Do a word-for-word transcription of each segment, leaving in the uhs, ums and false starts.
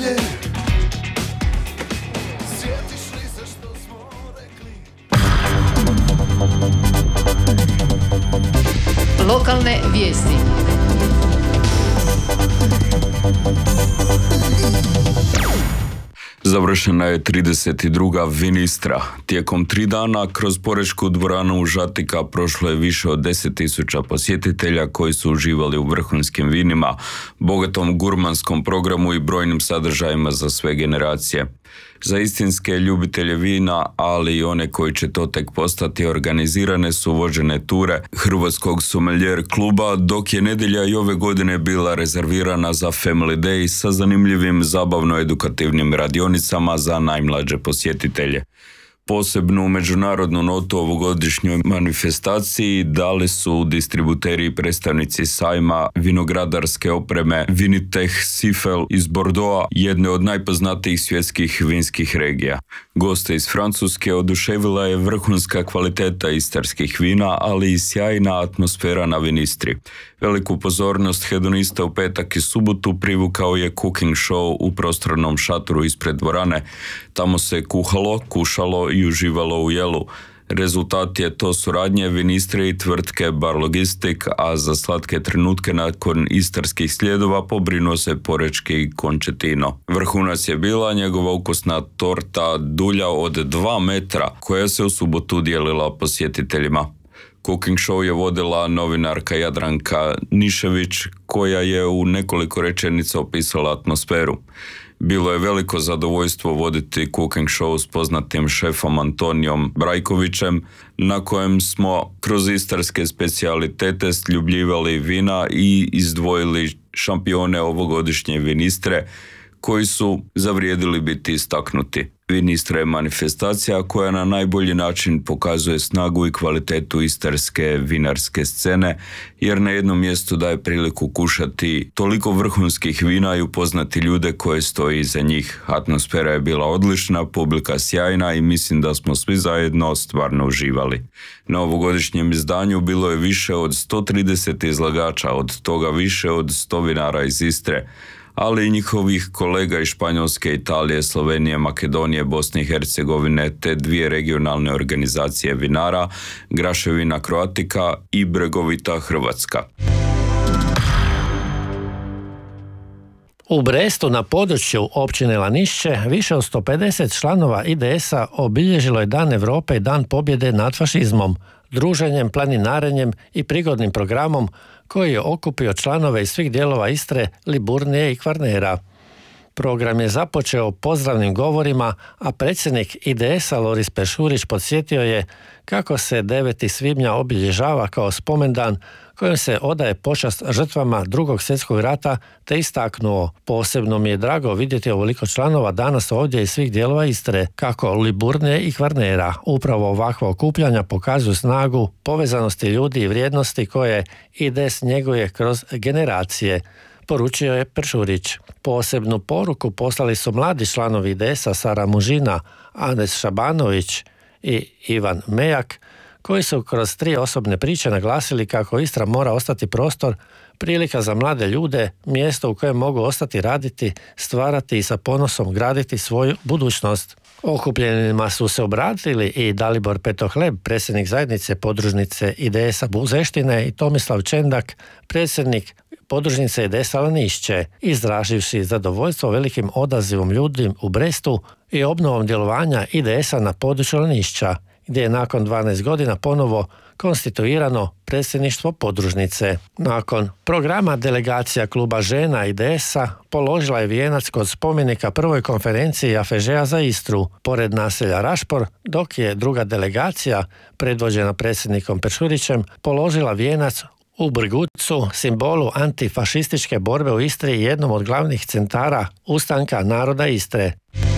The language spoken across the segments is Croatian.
dalje. Sjetiš li se što smo rekli? Lokalne vijesti. Završena je trideset druga Vinistra. Tijekom tri dana kroz Porečku dvoranu Žatika prošlo je više od deset tisuća posjetitelja koji su uživali u vrhunskim vinima, bogatom gurmanskom programu i brojnim sadržajima za sve generacije. Za istinske ljubitelje vina, ali i one koji će to tek postati, organizirane su vođene ture Hrvatskog sommelier kluba, dok je nedjelja i ove godine bila rezervirana za Family Day sa zanimljivim zabavno-edukativnim radionicama za najmlađe posjetitelje. Posebnu međunarodnu notu ovogodišnjoj manifestaciji dali su distributeri i predstavnici sajma vinogradarske opreme Vinitech Sifel iz Bordeauxa, jedne od najpoznatijih svjetskih vinskih regija. Goste iz Francuske oduševila je vrhunska kvaliteta istarskih vina, ali i sjajna atmosfera na Vinistri. Veliku pozornost hedonista u petak i subotu privukao je cooking show u prostornom šatoru ispred dvorane. Tamo se kuhalo, kušalo i uživalo u jelu. Rezultat je to suradnje Vinistre i tvrtke Bar Logistik, a za slatke trenutke nakon istarskih slijedova pobrinuo se porečki Končetino. Vrhunac je bila njegova ukusna torta dulja od dva metra, koja se u subotu dijelila posjetiteljima. Cooking show je vodila novinarka Jadranka Nišević, koja je u nekoliko rečenica opisala atmosferu. Bilo je veliko zadovoljstvo voditi cooking show s poznatim šefom Antonijom Brajkovićem, na kojem smo kroz istarske specijalitete sljubljivali vina i izdvojili šampione ovogodišnje Vinistre, koji su zavrijedili biti istaknuti. Vinistra je manifestacija koja na najbolji način pokazuje snagu i kvalitetu istarske vinarske scene, jer na jednom mjestu daje priliku kušati toliko vrhunskih vina i upoznati ljude koje stoji iza njih. Atmosfera je bila odlična, publika sjajna i mislim da smo svi zajedno stvarno uživali. Na ovogodišnjem izdanju bilo je više od sto trideset izlagača, od toga više od sto vinara iz Istre, ali i njihovih kolega iz Španjolske, Italije, Slovenije, Makedonije, Bosne i Hercegovine, te dvije regionalne organizacije vinara, Graševina Croatica i Bregovita Hrvatska. U Brestu na području općine Lanišće više od sto pedeset članova I D S-a obilježilo je Dan Europe i Dan pobjede nad fašizmom, druženjem, planinarenjem i prigodnim programom koji je okupio članove iz svih dijelova Istre, Liburnije i Kvarnera. Program je započeo pozdravnim govorima, a predsjednik I D S-a Loris Peršurić podsjetio je kako se deveti svibnja obilježava kao spomendan kojim se odaje počast žrtvama Drugog svjetskog rata, te istaknuo: posebno mi je drago vidjeti ovoliko članova danas ovdje iz svih dijelova Istre, kako Liburnije i Kvarnera. Upravo ovakva okupljanja pokazuju snagu, povezanosti ljudi i vrijednosti koje I D S njeguje kroz generacije, poručio je Peršurić. Posebnu poruku poslali su mladi članovi I D S-a Sara Mužina, Anes Šabanović i Ivan Mejak, koji su kroz tri osobne priče naglasili kako Istra mora ostati prostor, prilika za mlade ljude, mjesto u kojem mogu ostati raditi, stvarati i sa ponosom graditi svoju budućnost. Okupljenima su se obratili i Dalibor Petohleb, predsjednik zajednice podružnice I D S-a Buzeštine, i Tomislav Čendak, predsjednik podružnice I D S-a Lanišće, izraživši zadovoljstvo velikim odazivom ljudi u Brestu i obnovom djelovanja I D S-a na području Lanišća, gdje je nakon dvanaest godina ponovo konstituirano predsjedništvo podružnice. Nakon programa delegacija kluba žena I D S-a položila je vijenac kod spomenika prvoj konferenciji A F Ž-a za Istru, pored naselja Rašpor, dok je druga delegacija, predvođena predsjednikom Peršurićem, položila vijenac u Brgucu, simbolu antifašističke borbe u Istri i jednom od glavnih centara ustanka naroda Istre.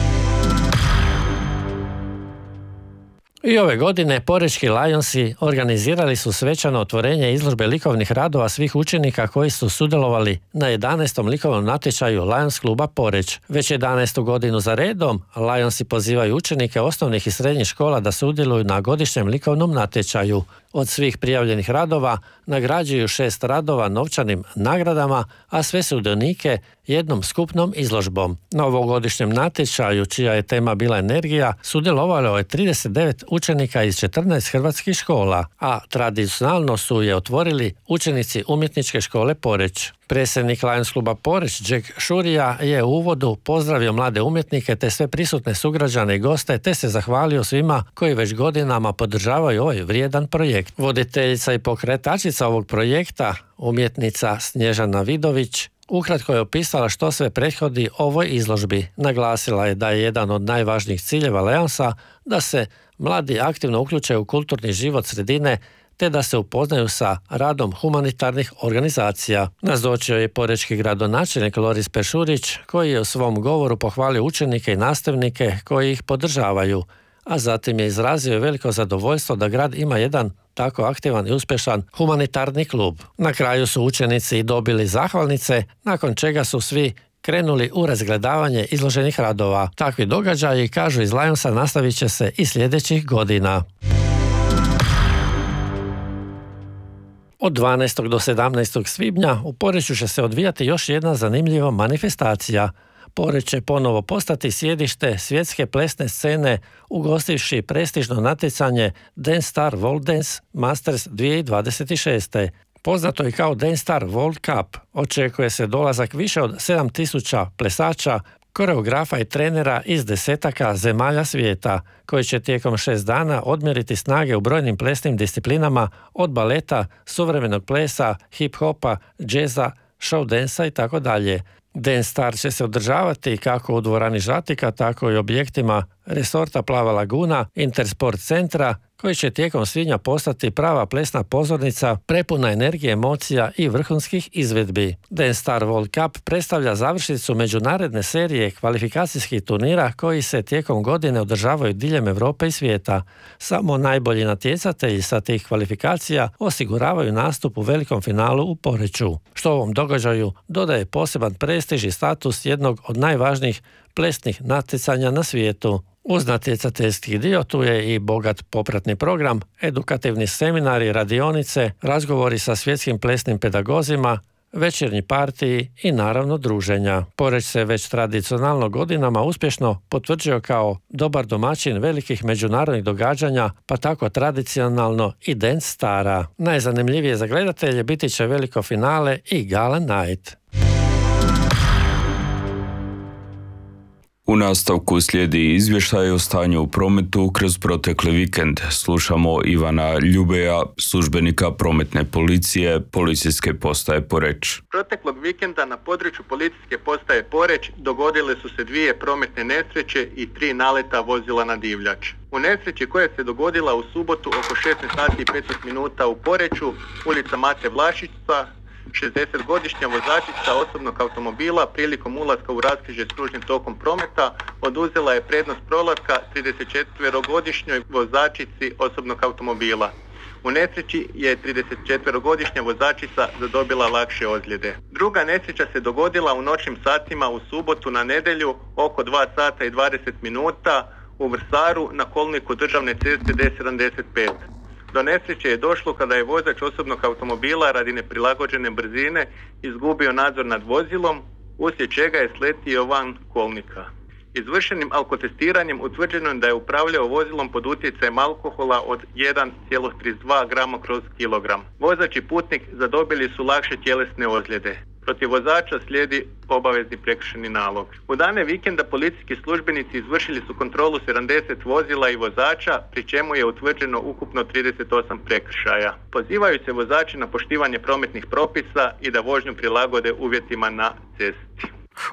I ove godine porečki Lionsi organizirali su svečano otvorenje izložbe likovnih radova svih učenika koji su sudjelovali na jedanaestom likovnom natječaju Lions kluba Poreč. Već jedanaestu godinu za redom Lionsi pozivaju učenike osnovnih i srednjih škola da sudjeluju na godišnjem likovnom natječaju. Od svih prijavljenih radova nagrađuju šest radova novčanim nagradama, a sve sudionike jednom skupnom izložbom. Na ovogodišnjem natječaju, čija je tema bila energija, sudjelovalo je trideset devet učenika iz četrnaest hrvatskih škola, a tradicionalno su je otvorili učenici Umjetničke škole Poreč. Predsjednik Lions kluba Poreč, Jack Šurija, je u uvodu pozdravio mlade umjetnike te sve prisutne sugrađane i goste, te se zahvalio svima koji već godinama podržavaju ovaj vrijedan projekt. Voditeljica i pokretačica ovog projekta, umjetnica Snježana Vidović, ukratko je opisala što sve prethodi ovoj izložbi. Naglasila je da je jedan od najvažnijih ciljeva Lionsa da se mladi aktivno uključe u kulturni život sredine te da se upoznaju sa radom humanitarnih organizacija. Nazočio je porečki gradonačelnik Loris Pešurić, koji je u svom govoru pohvalio učenike i nastavnike koji ih podržavaju, a zatim je izrazio veliko zadovoljstvo da grad ima jedan tako aktivan i uspješan humanitarni klub. Na kraju su učenici i dobili zahvalnice, nakon čega su svi krenuli u razgledavanje izloženih radova. Takvi događaji, kažu iz Lionsa, nastavit će se i sljedećih godina. Od dvanaestog do sedamnaestog svibnja u Poreču će se odvijati još jedna zanimljiva manifestacija. Poreč će ponovo postati sjedište svjetske plesne scene, ugostivši prestižno natjecanje Dance Star World Dance Masters dvije tisuće dvadeset šest. Poznato i kao Dance Star World Cup, očekuje se dolazak više od sedam tisuća plesača, koreografa i trenera iz desetaka zemalja svijeta, koji će tijekom šest dana odmjeriti snage u brojnim plesnim disciplinama, od baleta, suvremenog plesa, hip-hopa, džeza, show dansa i tako dalje. Dance Star će se održavati kako u dvorani Žatika, tako i objektima resorta Plava Laguna, Intersport centra, koji će tijekom svibnja postati prava plesna pozornica prepuna energije, emocija i vrhunskih izvedbi. Dance Star World Cup predstavlja završnicu međunarodne serije kvalifikacijskih turnira koji se tijekom godine održavaju diljem Europe i svijeta. Samo najbolji natjecatelji sa tih kvalifikacija osiguravaju nastup u velikom finalu u Poreču, što ovom događaju dodaje poseban prestiž i status jednog od najvažnijih plesnih natjecanja na svijetu. Uz natjecateljski dio tu je i bogat popratni program, edukativni seminari, radionice, razgovori sa svjetskim plesnim pedagozima, večernji partiji i naravno druženja. Poreč se već tradicionalno godinama uspješno potvrđio kao dobar domaćin velikih međunarodnih događanja, pa tako tradicionalno i Dance Stara. Najzanimljivije za gledatelje biti će veliko finale i Gala Night. U nastavku slijedi izvještaj o stanju u prometu kroz protekli vikend. Slušamo Ivana Ljubeja, službenika prometne policije, policijske postaje Poreč. Proteklog vikenda na području policijske postaje Poreč dogodile su se dvije prometne nesreće i tri naleta vozila na divljač. U nesreći koja se dogodila u subotu oko šesnaest sati i petnaest minuta u Poreču, ulica Mate Vlašića, šezdesetgodišnja vozačica osobnog automobila prilikom ulaska u raskrižje s kružnim tokom prometa oduzela je prednost prolaska tridesetčetverogodišnjoj vozačici osobnog automobila. U nesreći je tridesetčetverogodišnja vozačica zadobila lakše ozljede. Druga nesreća se dogodila u noćnim satima u subotu na nedjelju oko dva sata i dvadeset minuta u Vrsaru na kolniku državne ceste D sedamdeset pet. Do nesreće je došlo kada je vozač osobnog automobila radi neprilagođene brzine izgubio nadzor nad vozilom, uslijed čega je sletio van kolnika. Izvršenim alkotestiranjem utvrđeno je da je upravljao vozilom pod utjecajem alkohola od jedan zarez trideset dva grama kroz kilogram. Vozač i putnik zadobili su lakše tjelesne ozljede. Protiv vozača slijedi obavezni prekršajni nalog. U dane vikenda policijski službenici izvršili su kontrolu sedamdeset vozila i vozača, pri čemu je utvrđeno ukupno trideset osam prekršaja. Pozivaju se vozači na poštivanje prometnih propisa i da vožnju prilagode uvjetima na cesti.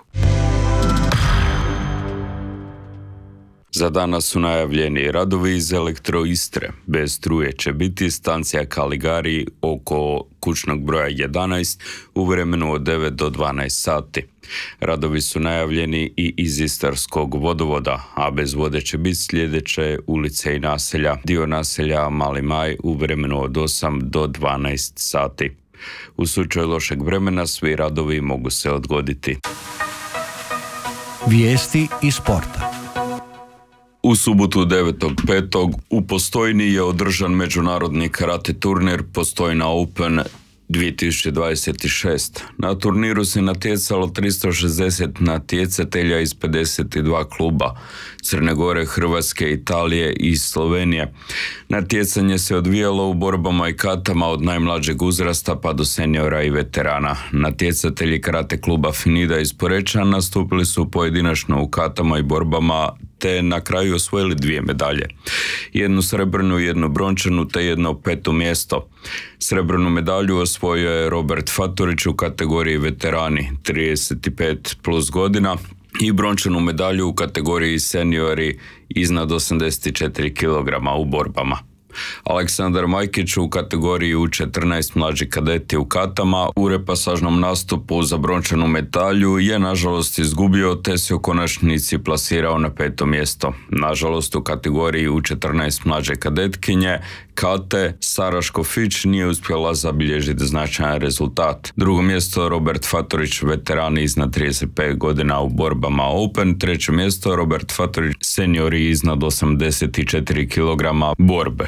Za danas su najavljeni radovi iz Elektroistre. Bez struje će biti stancija Kaligari oko kućnog broja jedanaest u vremenu od devet do dvanaest sati. Radovi su najavljeni i iz Istarskog vodovoda, a bez vode će biti sljedeće ulice i naselja. Dio naselja Mali Maj u vremenu od osam do dvanaest sati. U slučaju lošeg vremena svi radovi mogu se odgoditi. Vijesti iz sporta. U subotu devetog petog u Postojni je održan međunarodni karate turnir Postojna Open dvije tisuće dvadeset šest. Na turniru se natjecalo tristo šezdeset natjecatelja iz pedeset dva kluba Crne Gore, Hrvatske, Italije i Slovenije. Natjecanje se odvijalo u borbama i katama od najmlađeg uzrasta pa do seniora i veterana. Natjecatelji karate kluba Finida iz Poreča nastupili su pojedinačno u katama i borbama te na kraju osvojili dvije medalje. Jednu srebrnu, jednu brončanu te jedno peto mjesto. Srebrnu medalju osvojio je Robert Faturić u kategoriji veterani trideset pet plus godina i brončanu medalju u kategoriji seniori iznad osamdeset četiri kilograma u borbama. Aleksandar Majkić u kategoriji U četrnaest mlađi kadeti u katama u repasažnom nastupu za brončanu medalju je nažalost izgubio te se u konačnici plasirao na peto mjesto. Nažalost u kategoriji U četrnaest mlađe kadetkinje Kate Sara Škofić nije uspjela zabilježiti značajan rezultat. Drugo mjesto Robert Faturić veteran iznad trideset pet godina u borbama Open, treće mjesto Robert Faturić seniori iznad osamdeset četiri kilograma borbe.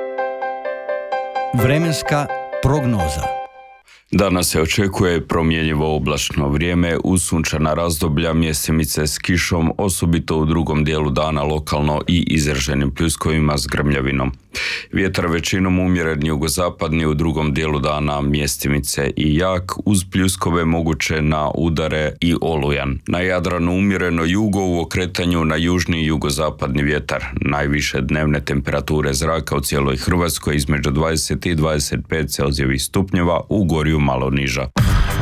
Vremenska prognoza. Danas se očekuje promjenjivo oblačno vrijeme uz sunčana razdoblja, mjesemice s kišom, osobito u drugom dijelu dana lokalno i izraženim pljuskovima s grmljavinom. Vjetar većinom umjeren jugozapadni, u drugom dijelu dana mjestimice i jak, uz pljuskove moguće na udare i olujan. Na Jadranu umjereno jugo, u okretanju na južni i jugozapadni vjetar. Najviše dnevne temperature zraka u cijeloj Hrvatskoj između dvadeset i dvadeset pet celzijevih stupnjeva, u Gorju malo niža.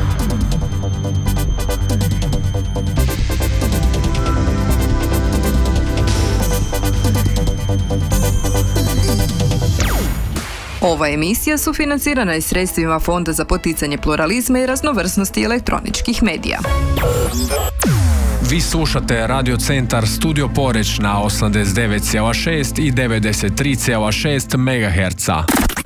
Ova emisija sufinancirana je sredstvima Fonda za poticanje pluralizma i raznovrsnosti elektroničkih medija. Vi slušate Radio Centar Studio Poreč na osamdeset devet zarez šest i devedeset tri zarez šest megaherca.